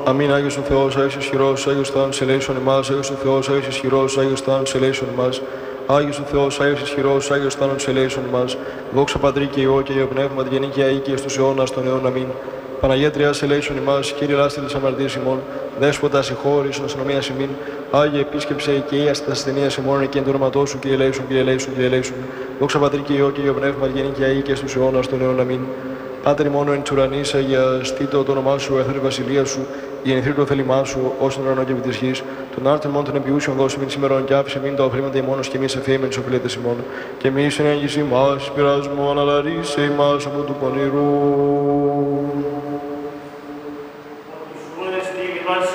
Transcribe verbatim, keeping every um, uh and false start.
Αμήν, Άγιος ο Θεός, Άγιος ισχυρός, Άγιος Θάνος ελέησον εμάς, Άγιος ο Θεός, Άγιος ισχυρός, Άγιος Θάνος ελέησον εμάς. Άγιος ο Θεός, Άγιος ισχυρός, Άγιος Θάνος ελέησον εμάς. Δόξα Πατρί και Υιό και Υιό Πνεύμα, την γενική αή και στους αιώνας των αιών. Αμήν. Παναγία Τριάς ελέησον ημάς, Κύριε λάστη της αμαρτίας ημών, Δέσποτα συγχώρησον αστυνομίας ημίν, Άγιε επίσκεψε και ίαστη τα ασθενείας ημών, και εν το όνοματό σου, Κύριε ελέησον, Κύριε ελέησον, Κύριε ελέησον. Δόξα Πατρί και Υιό και Υιό Πνεύμα, την γενική αή και στους αιώνας των αιών. Αμήν. Πάτερ ημών εν της ουρανής, αγιαστήτω το όνομά σου, έθερε η βασιλεία σου, γεννηθήτω το θέλημά σου, ως τον ουρανό και επί της γης. Τον άρτον ημών των επιούσιων δώσει μην σήμερον και άφησε μην τα οφρήματα ημώνος και εμείς εφέημεν τους οφειλέτες ημών. Και εμείς εν έγγυση μας, πειρασμόν, αλλά ρίσε ημάς από του πονηρού.